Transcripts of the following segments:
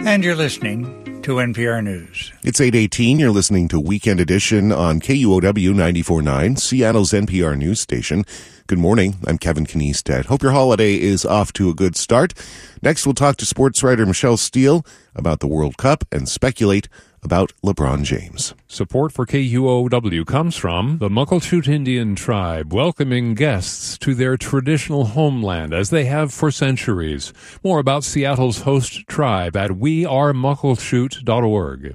And you're listening to NPR News. It's 8:18. You're listening to Weekend Edition on KUOW 94.9, Seattle's NPR news station. Good morning. I'm Kevin Kniestead. Hope your holiday is off to a good start. Next, we'll talk to sports writer Michelle Steele about the World Cup and speculate about LeBron James. Support for KUOW comes from the Muckleshoot Indian tribe, welcoming guests to their traditional homeland as they have for centuries. More about Seattle's host tribe at wearemuckleshoot.org.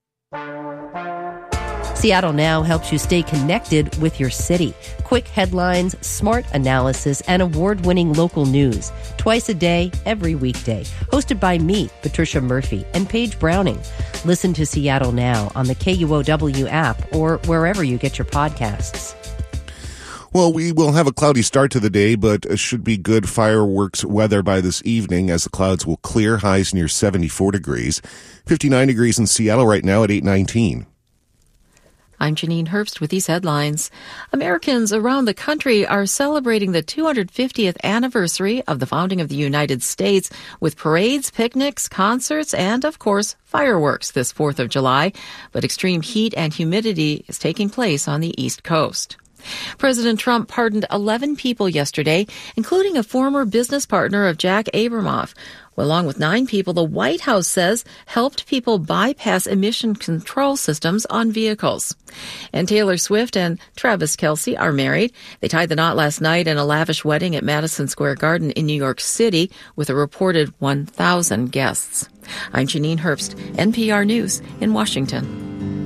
Seattle Now helps you stay connected with your city. Quick headlines, smart analysis, and award-winning local news. Twice a day, every weekday. Hosted by me, Patricia Murphy, and Paige Browning. Listen to Seattle Now on the KUOW app or wherever you get your podcasts. Well, we will have a cloudy start to the day, but it should be good fireworks weather by this evening as the clouds will clear, highs near 74 degrees. 59 degrees in Seattle right now at 8:19. I'm Janine Herbst with these headlines. Americans around the country are celebrating the 250th anniversary of the founding of the United States with parades, picnics, concerts, and, of course, fireworks this 4th of July. But extreme heat and humidity is taking place on the East Coast. President Trump pardoned 11 people yesterday, including a former business partner of Jack Abramoff. Along with 9 people, the White House says helped people bypass emission control systems on vehicles. And Taylor Swift and Travis Kelce are married. They tied the knot last night in a lavish wedding at Madison Square Garden in New York City with a reported 1,000 guests. I'm Janine Herbst, NPR News in Washington.